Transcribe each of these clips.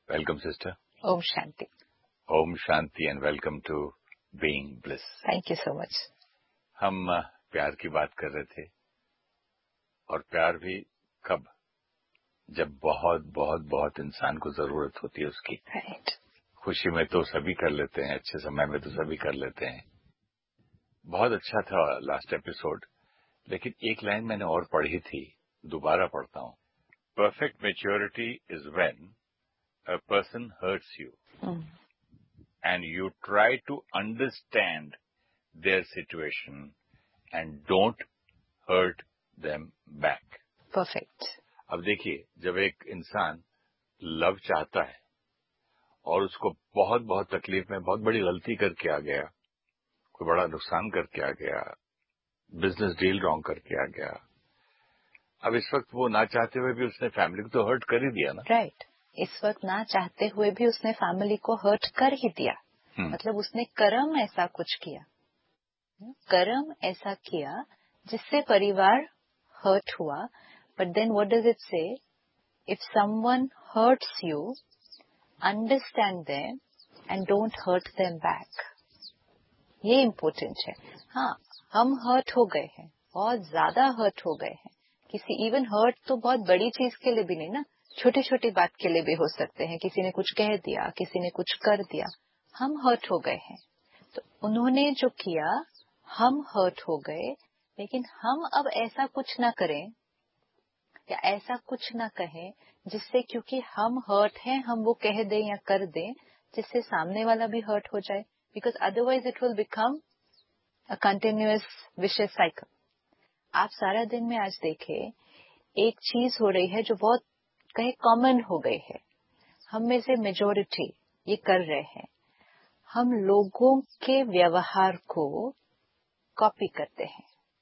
Welcome, sister. Om Shanti. Om Shanti and welcome to Being Bliss. Thank you so much. हम प्यार की बात कर रहे थे और प्यार भी कब, जब बहुत बहुत बहुत इंसान को जरूरत होती है उसकी. Right. खुशी में तो सभी कर लेते हैं, अच्छे समय में तो सभी कर लेते हैं. बहुत अच्छा था लास्ट एपिसोड, लेकिन एक लाइन मैंने और पढ़ी थी, दोबारा पढ़ता हूँ. Perfect maturity is when a person hurts you and you try to understand their situation and don't hurt them back. Perfect. अब देखिए, जब एक इंसान लव चाहता है और उसको बहुत बहुत तकलीफ में बहुत बड़ी गलती करके आ गया, कोई बड़ा नुकसान करके आ गया, बिजनेस डील रॉन्ग करके आ गया, अब इस वक्त वो ना चाहते हुए भी उसने फैमिली को तो हर्ट कर ही दिया ना. राइट. इस वक्त ना चाहते हुए भी उसने फैमिली को हर्ट कर ही दिया. मतलब उसने कर्म ऐसा कुछ किया, कर्म ऐसा किया जिससे परिवार हर्ट हुआ. But then what does it से? If someone hurts you, understand them and don't hurt them back. ये इम्पोर्टेंट है. हाँ, हम हर्ट हो गए हैं, बहुत ज्यादा हर्ट हो गए हैं. किसी इवन हर्ट तो बहुत बड़ी चीज के लिए भी नहीं ना, छोटी छोटी बात के लिए भी हो सकते हैं. किसी ने कुछ कह दिया, किसी ने कुछ कर दिया, हम हर्ट हो गए हैं. तो उन्होंने जो किया, हम हर्ट हो गए, लेकिन हम अब ऐसा कुछ ना करें या ऐसा कुछ ना कहें जिससे, क्योंकि हम हर्ट हैं, हम वो कह दें या कर दें जिससे सामने वाला भी हर्ट हो जाए. Because otherwise it will become a continuous vicious cycle. आप सारा दिन में आज देखें, एक चीज हो रही है जो बहुत कहीं कॉमन हो गई है. हम में से मेजोरिटी ये कर रहे हैं. हम लोगों के व्यवहार को कॉपी करते हैं.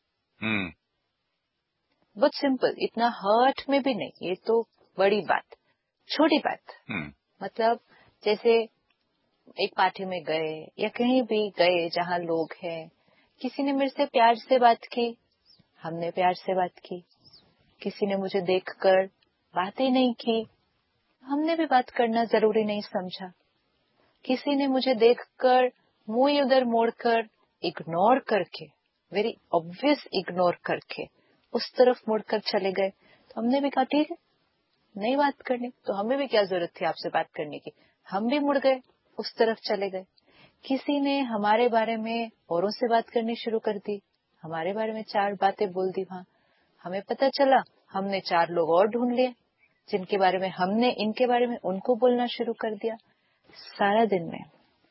बहुत सिंपल, इतना हर्ट में भी नहीं. ये तो बड़ी बात, छोटी बात. मतलब जैसे एक पार्टी में गए या कहीं भी गए जहां लोग हैं, किसी ने मेरे से प्यार से बात की, हमने प्यार से बात की. किसी ने मुझे देखकर बात ही नहीं की, हमने भी बात करना जरूरी नहीं समझा. किसी ने मुझे देखकर मुंह उधर मोड़कर, इग्नोर करके, वेरी ऑब्वियस इग्नोर करके उस तरफ मुड़कर चले गए, तो हमने भी कहा ठीक है, नहीं बात करनी, तो हमें भी क्या जरूरत थी आपसे बात करने की. हम भी मुड़ गए, उस तरफ चले गए. किसी ने हमारे बारे में औरों से बात करनी शुरू कर दी, हमारे बारे में 4 बातें बोल दी. वहां हमें पता चला, हमने 4 लोग और ढूंढ लिए जिनके बारे में हमने इनके बारे में उनको बोलना शुरू कर दिया. सारा दिन में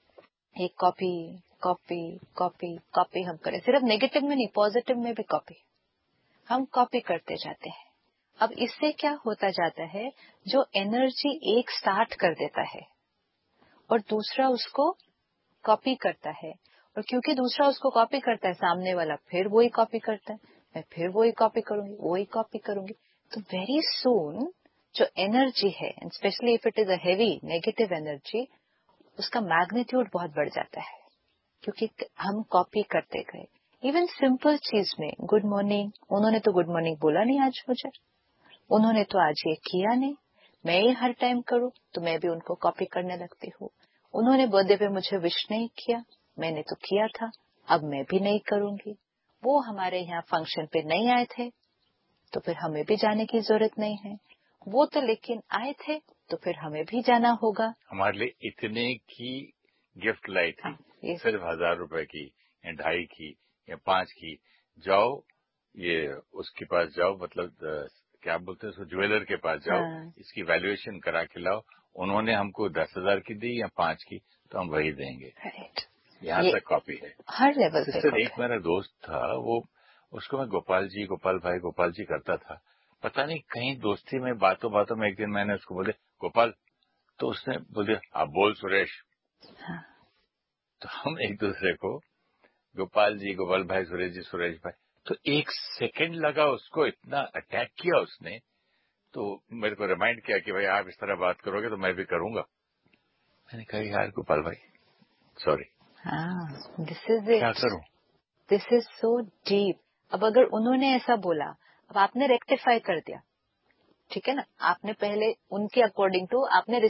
एक कॉपी कॉपी कॉपी कॉपी हम करें. सिर्फ नेगेटिव में नहीं, पॉजिटिव में भी कॉपी. हम कॉपी करते जाते हैं. अब इससे क्या होता जाता है, जो एनर्जी एक स्टार्ट कर देता है और दूसरा उसको कॉपी करता है, और क्योंकि दूसरा उसको कॉपी करता है, सामने वाला फिर वही कॉपी करता है, मैं फिर वही कॉपी करूंगी, वही कॉपी करूंगी. तो वेरी सून जो एनर्जी है, specially if it is a heavy negative energy, उसका मैग्नीट्यूड बहुत बढ़ जाता है, क्योंकि हम कॉपी करते गए. इवन सिंपल चीज में, गुड मॉर्निंग, उन्होंने तो गुड मॉर्निंग बोला नहीं आज मुझे, उन्होंने तो आज ये किया नहीं, मैं ये हर टाइम करूं तो मैं भी उनको कॉपी करने लगती हूँ. उन्होंने बर्थडे पे मुझे विश नहीं किया, मैंने तो किया था, अब मैं भी नहीं करूंगी. वो हमारे यहाँ फंक्शन पे नहीं आए थे, तो फिर हमें भी जाने की जरूरत नहीं है. वो तो लेकिन आए थे, तो फिर हमें भी जाना होगा. हमारे लिए इतने की गिफ्ट लाई थी, सिर्फ 1000 रुपए की या 2.5 की या 5 की. जाओ, ये उसके पास जाओ, मतलब क्या बोलते हैं उसको, ज्वेलर के पास जाओ, इसकी वैल्यूएशन करा के लाओ. उन्होंने हमको 10,000 की दी या 5 की, तो हम वही देंगे. यहाँ तक कॉपी है हर लेवल पे. एक मेरा दोस्त था, वो उसको मैं गोपाल जी करता था. पता नहीं कहीं दोस्ती में बातों बातों में एक दिन मैंने उसको बोले गोपाल, तो उसने बोल दिया आप बोल सुरेश. तो हम एक दूसरे को गोपाल भाई, सुरेश भाई. तो 1 सेकंड लगा उसको, इतना अटैक किया उसने, तो मेरे को रिमाइंड किया कि भाई आप इस तरह बात करोगे तो मैं भी करूंगा. मैंने कहा यार गोपाल भाई सॉरी, दिस इज इट, क्या करूं. This is so deep. अब अगर उन्होंने ऐसा बोला, अब आपने रेक्टिफाई कर दिया, ठीक है ना, आपने पहले उनके अकॉर्डिंग टू आपने